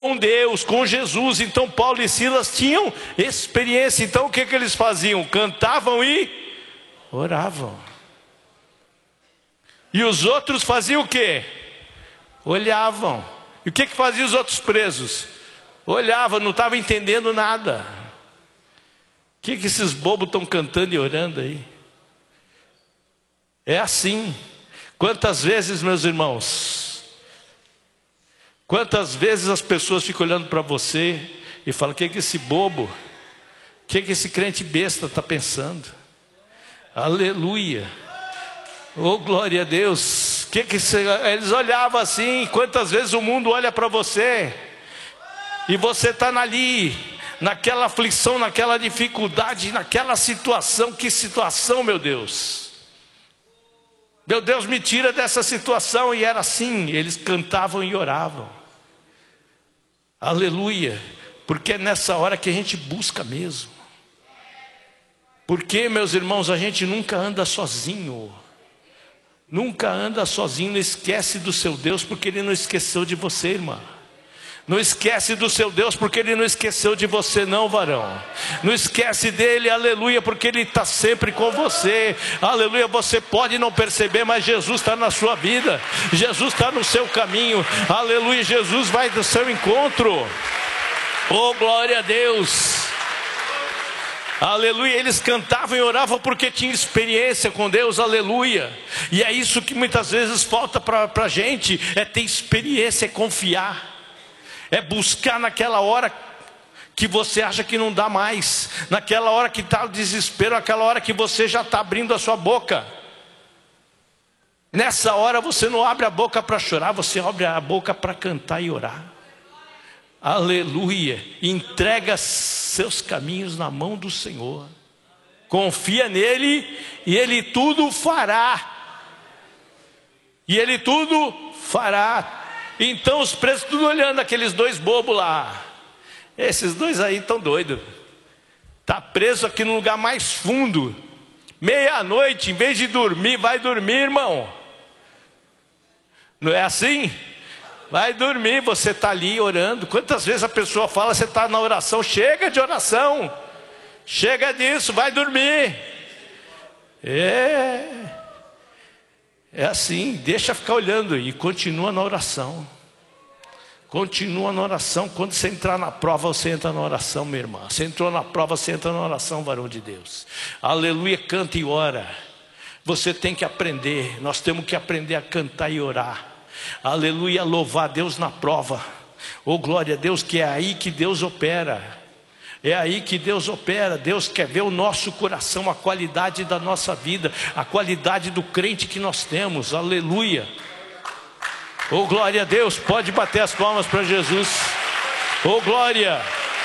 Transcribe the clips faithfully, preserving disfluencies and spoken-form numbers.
com Deus, com Jesus. Então Paulo e Silas tinham experiência. Então o que, que eles faziam? Cantavam e oravam. E os outros faziam o quê? Olhavam. E o que, que faziam os outros presos? Olhavam, não estavam entendendo nada. O que, que esses bobos estão cantando e orando aí? É assim. Quantas vezes, meus irmãos, quantas vezes as pessoas ficam olhando para você e falam: o que, que esse bobo, o que, que esse crente besta está pensando? Aleluia. Oh, glória a Deus. Que que se... Eles olhavam assim. Quantas vezes o mundo olha para você e você está ali, naquela aflição, naquela dificuldade, naquela situação. Que situação, meu Deus! Meu Deus, me tira dessa situação. E era assim, eles cantavam e oravam. Aleluia. Porque é nessa hora que a gente busca mesmo. Porque, meus irmãos, a gente nunca anda sozinho. Nunca anda sozinho. Não esquece do seu Deus, porque Ele não esqueceu de você, irmã. Não esquece do seu Deus, porque Ele não esqueceu de você não, varão. Não esquece dEle, aleluia, porque Ele está sempre com você. Aleluia, você pode não perceber, mas Jesus está na sua vida. Jesus está no seu caminho. Aleluia, Jesus vai do seu encontro. Oh, glória a Deus. Aleluia, eles cantavam e oravam porque tinham experiência com Deus, aleluia. E é isso que muitas vezes falta para a gente, é ter experiência, é confiar. É buscar naquela hora que você acha que não dá mais, naquela hora que está o desespero, naquela hora que você já está abrindo a sua boca. Nessa hora você não abre a boca para chorar, você abre a boca para cantar e orar. Aleluia. Entrega seus caminhos na mão do Senhor. Confia nele e Ele tudo fará. E Ele tudo fará. Então os presos tudo olhando aqueles dois bobos lá. Esses dois aí estão doidos. Está preso aqui no lugar mais fundo. Meia-noite, em vez de dormir, vai dormir, irmão. Não é assim? Vai dormir, você está ali orando. Quantas vezes a pessoa fala, você está na oração, chega de oração. Chega disso, vai dormir. É... É assim, deixa ficar olhando e continua na oração. Continua na oração. Quando você entrar na prova, você entra na oração, minha irmã. Você entrou na prova, você entra na oração, varão de Deus. Aleluia, canta e ora. Você tem que aprender. Nós temos que aprender a cantar e orar. Aleluia, louvar a Deus na prova. Oh, glória a Deus, que é aí que Deus opera. É aí que Deus opera. Deus quer ver o nosso coração, a qualidade da nossa vida, a qualidade do crente que nós temos. Aleluia. Oh, glória a Deus. Pode bater as palmas para Jesus. Oh, glória.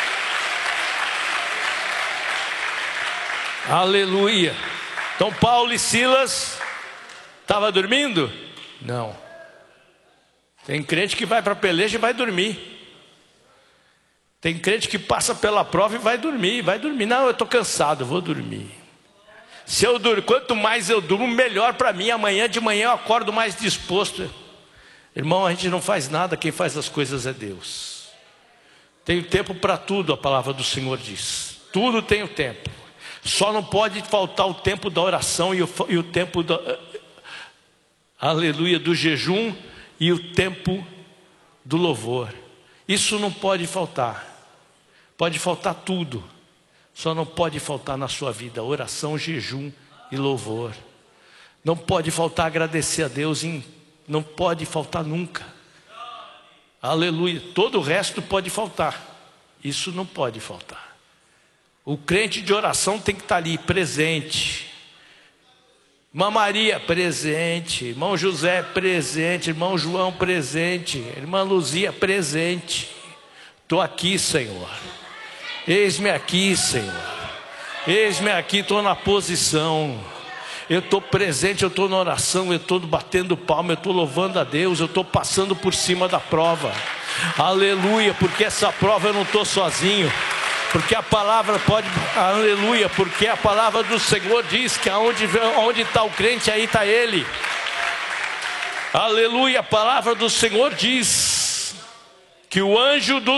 Aleluia. Então Paulo e Silas estavam dormindo? Não. Tem crente que vai para a peleja e vai dormir. Tem crente que passa pela prova e vai dormir, vai dormir. Não, eu estou cansado, eu vou dormir. Se eu durmo, quanto mais eu durmo, melhor para mim. Amanhã de manhã eu acordo mais disposto. Irmão, a gente não faz nada, quem faz as coisas é Deus. Tem tempo para tudo, a palavra do Senhor diz. Tudo tem o tempo. Só não pode faltar o tempo da oração e o, e o tempo da, aleluia, do jejum e o tempo do louvor. Isso não pode faltar. Pode faltar tudo, só não pode faltar na sua vida oração, jejum e louvor. Não pode faltar agradecer a Deus, em, não pode faltar nunca. Aleluia. Todo o resto pode faltar, isso não pode faltar. O crente de oração tem que estar ali presente. Irmã Maria presente, irmão José presente, irmão João presente, irmã Luzia presente. Estou aqui, Senhor. Eis-me aqui, Senhor. Eis-me aqui, estou na posição. Eu estou presente, eu estou na oração, eu estou batendo palma, eu estou louvando a Deus, eu estou passando por cima da prova. Aleluia, porque essa prova eu não estou sozinho. Porque a palavra pode, aleluia, porque a palavra do Senhor diz que aonde, onde está o crente, aí está ele. Aleluia, a palavra do Senhor diz que o anjo do